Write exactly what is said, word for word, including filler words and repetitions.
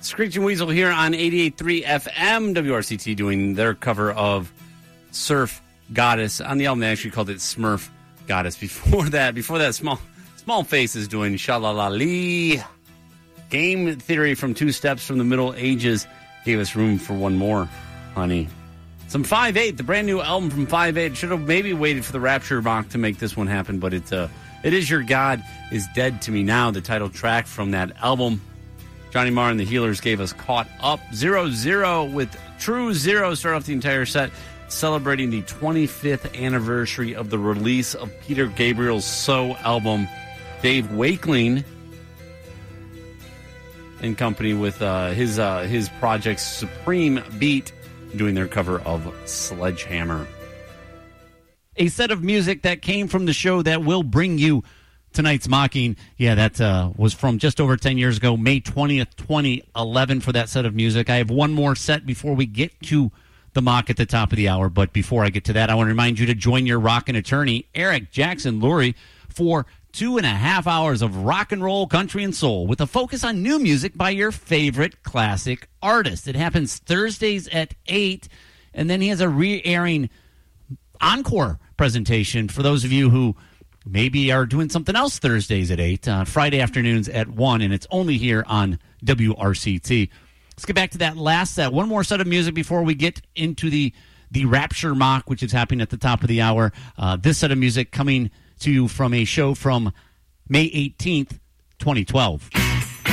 Screeching Weasel here on eighty-eight point three F M, W R C T, doing their cover of Surf Goddess. On the album, they actually called it Smurf Goddess. Before that, before that, Small Small Faces doing Sha-La-La-Lee. Game Theory from Two Steps from the Middle Ages gave us room for one more, honey. Some five eight, the brand new album from five eight. Should have maybe waited for the Rapture mock to make this one happen, but it's uh, It Is Your God Is Dead to Me Now, the title track from that album. Johnny Marr and the Healers gave us Caught Up. Zero Zero with True Zero start off the entire set, celebrating the twenty-fifth anniversary of the release of Peter Gabriel's So album. Dave Wakeling in company with uh, his uh, his project Supreme Beat, doing their cover of Sledgehammer. A set of music that came from the show that will bring you tonight's mocking. Yeah, that uh, was from just over ten years ago, May twentieth, twenty eleven, for that set of music. I have one more set before we get to the mock at the top of the hour. But before I get to that, I want to remind you to join your rockin' attorney, Eric Jackson Lurie, for two and a half hours of rock and roll, country, and soul with a focus on new music by your favorite classic artist. It happens Thursdays at eight, and then he has a re-airing encore presentation for those of you who maybe are doing something else Thursdays at eight, uh, Friday afternoons at one, and it's only here on W R C T. Let's get back to that last set. One more set of music before we get into the, the Rapture mock, which is happening at the top of the hour. Uh, this set of music coming to you from a show from May eighteenth, twenty twelve.